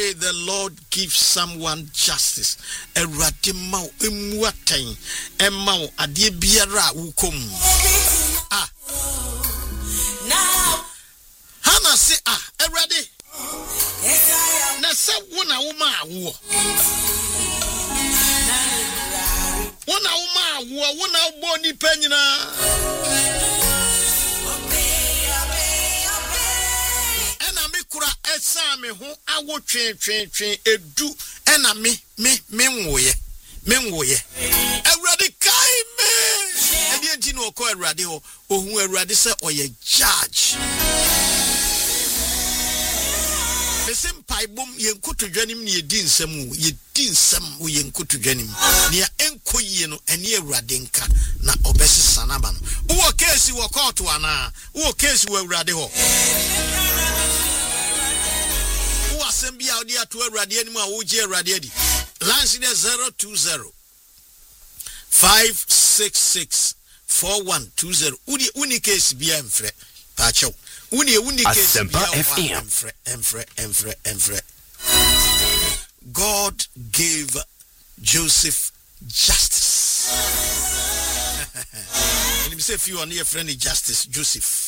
the Lord gives someone justice. Erade ma wo emuatan emma wo ade biara wukom. Hana say erade. Na se wona wo ma wo. Wona wo ma wo, wona wo bo ni panyina. Esa me ho awo twen edu ena me nwoye Awurade kai me edi enti no ko Awurade ho ohun Awurade se oye judge besem paibom yenkotodwanim ne yedi nsam wo yenkotodwanim ne enkoyie no ene Awurade nka na obesesa na ba no wo case wo court ana wo case wo Awurade ho Assembly audio to Awurade anim a wo je Awurade adi lance 020 566 4120 uni case bia emfre pacho uni case bia emfre God gave Joseph justice. And me say if you are near friend justice Joseph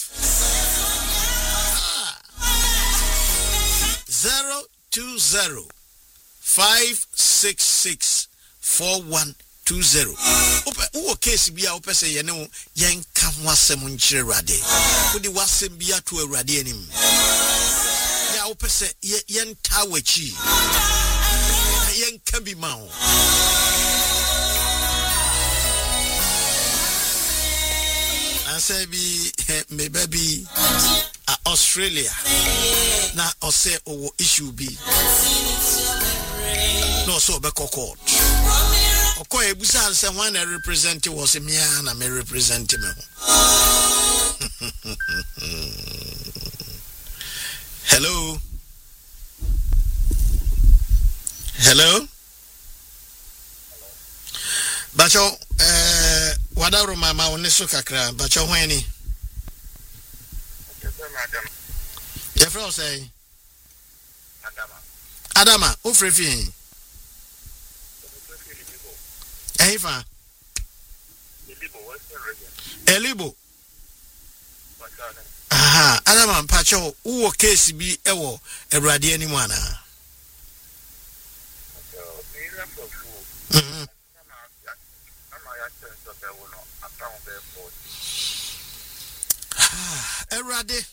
020 566 4120. Uwo case bia opese ye ne yen ka ho asem nkyere Awurade. Wodi wasem bia to Awurade anim. Ya opese yen tawachi. Yen ka bi ma ho. Anse bi me baby Australia na ose owo issue bi no so be court okoye ebusa say when I represent was me na me represent me hello bacho wadaro mama oneso kakra bacho hweni your friend say Adama Ufrefi Efa Elibo Adama Pacho uwo case bi ewo Awurade anim ana Awurade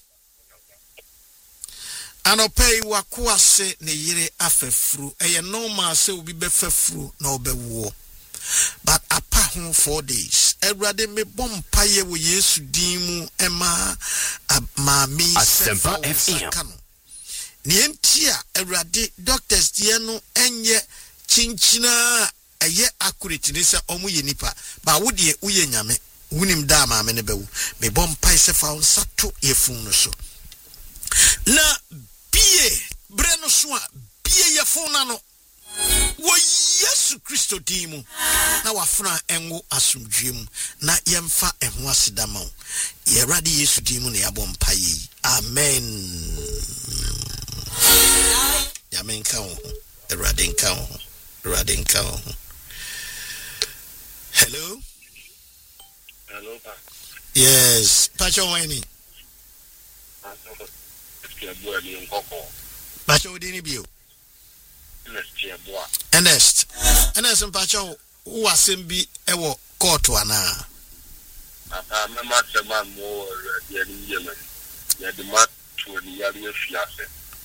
Anopei wakuase ne yire afefru eye normal se obi befefru na obewo but apa ho 4 days Awurade me bompaye wo Yesu din mu ema maami Asempa FM ni entia Awurade doctors die no enye chinchina eye accurate ni se omu ye nipa ba wo de uye nyame wunim da maame ne bewu me bompaye se fa onsato yefun no so na bie breno soa bie yefona no wo Yesu Kristo dimu na wafuna enwo asumdwem na yemfa eho asedama ye Awurade Yesu dimu na yabɔ mpaye amen yamen ka ho Awurade nka ho Awurade nka ho hello pa yes pacho wani Pacho dini bio Ernest mpacho uwasem bi ewo court ana mama sema mo ya ni yemen ya de mat to ni ya ni fiase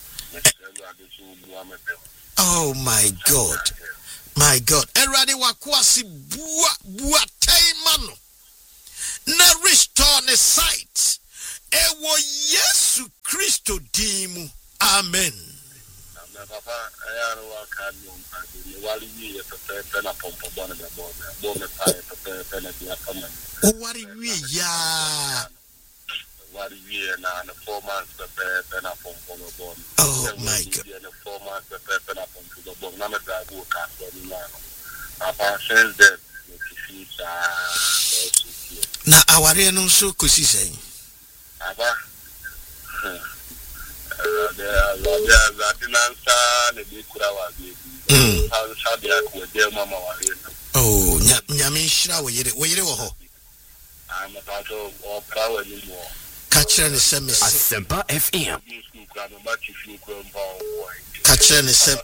oh my God Awurade wakwasi bua taimano na restore the sight ewo Yesu Kristo dimu amen papa ayaro akani ompadi wali wiye pepe na pompo bwana be bome pae pepe na dia kama wari wiye ya wali wiye na 4 months pepe na pompo bwana oh my God na 4 months pepe na pompo bwana na medago ka so ni nano papa says that na aware no so kosi sei aba Oh, nyame shira wo yere wo ho. Kachira ne se mesi. Asempa FM. Kachira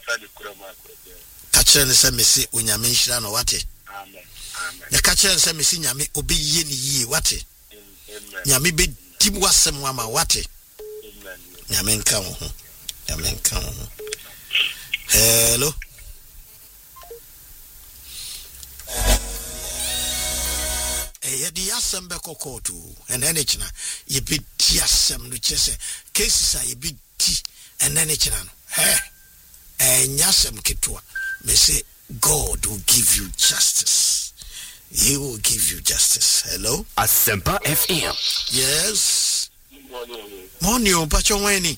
ne se mesi onyame shira no wate. Amen. Ya kachira ne se mesi nyame obi ye ni yie wate. Nyame be dim wasem ama wate. Nyame nka wo ho. Hello. Yedi asem be kokotu ene china ye be di asem no chese cases a ye be di ene china no nyasem ketwa me say God will give you justice. He will give you justice. Hello. Asempa FM. Yes. Morning pacho weni.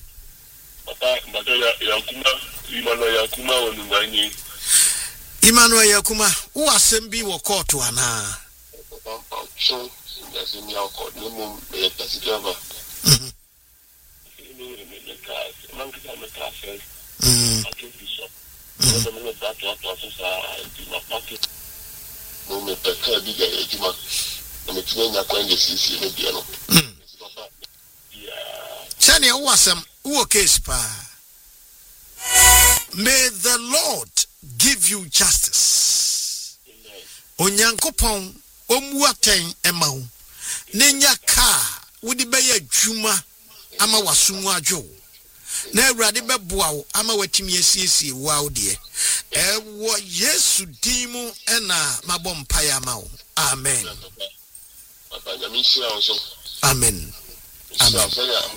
Emmanuel Yakuma who asem bi wo court ana. So, that's in your court, no more, a passive. May the Lord give you justice. Onyankopon omuaten emau nenya ka wodi beye dwuma ama wasungu adwo na awurade beboa wo ama watimi asiesie wo de ewo Yesu dimu ena mabompa ya ma wo. Amen. Amen. Amen.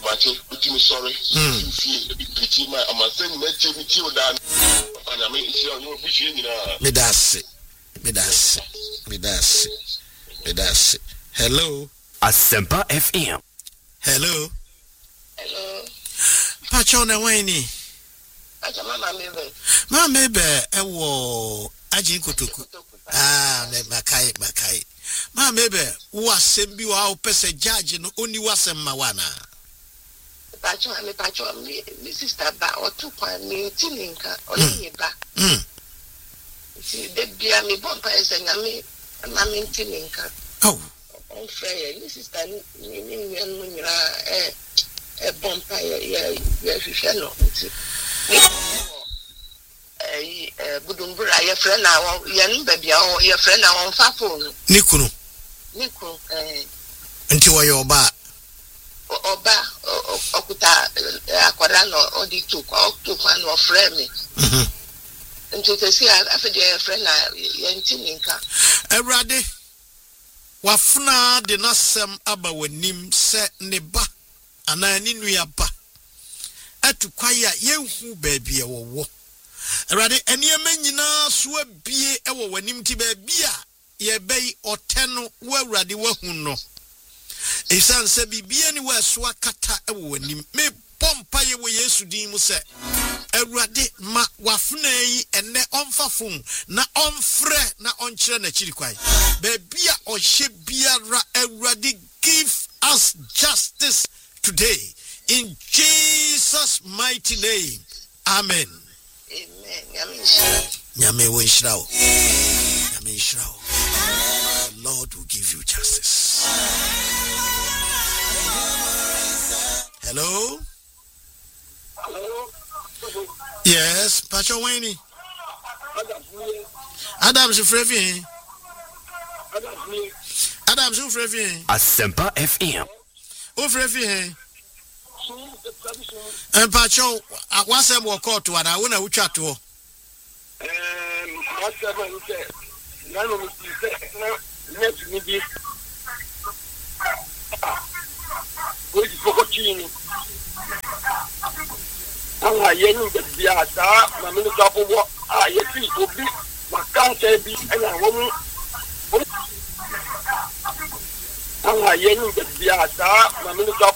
Medase. Hello. Asempa FM. Hello. Hello. Pachona weni. Mama mebe ewo ajin kotoku. Makai. Mama mebe wa sembi wa opese judge no oni wasem mawana. Pacho mi sister ba otu kwa mi tininka oni ba. De bia mi bompa esengami na mi tininka. Oh. On frère, mi sister ni nyira bompa ya fifelo nti. Budumbura ya friend na ya nimba bia ya friend na won fa phone. Nikunu. Nti wo yoba. Oba okuta akwara no oditu kwa no frame. Nti te si afede friend na ya ntininka. Awurade wafuna de nasem aba wanim se ne ba ana ni nua ba atukwaya yenhu baabia wo Awurade eniema nyina so abie ewo wanim ti baabia ye bei oteno wo Awurade wahu no esan se bibia ni waso akata ewo wanim me pompa ye wo Yesu din mu se Awurade ma wafuna yi ene onfafum na onfre na onkyere na chirikwai baabia ohye biara Awurade give us justice today in Jesus mighty name. Amen. Amen. Nyame wo nshirawo. The Lord will give you justice. Hello. Yes, Pacho Wayne. Adams Frevin. Adams Frevin. Asempa FM. O Frevin. And Pacho, what's a more court to one? I wanna watch to. What's up? None of next meeting. Wait for watching. I yelling the Biasa, my minister of what I see to be my country be and a woman. I yelling the Biasa, my minister